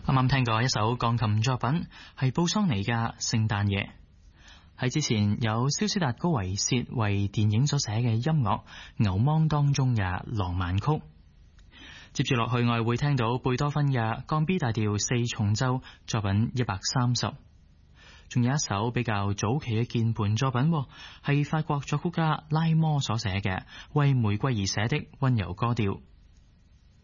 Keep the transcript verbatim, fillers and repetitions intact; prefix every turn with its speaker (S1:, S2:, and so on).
S1: 啱啱聽過一首鋼琴作品，係布桑尼嘅《聖誕夜》。喺之前有蕭斯達高維薛為電影所寫嘅音樂《牛芒》當中嘅浪漫曲。接住落去，我哋會聽到貝多芬嘅降 B 大調四重奏作品一百三十。仲有一首比較早期嘅鍵盤作品，係法國作曲家拉摩所寫嘅為玫瑰而寫的溫柔歌調。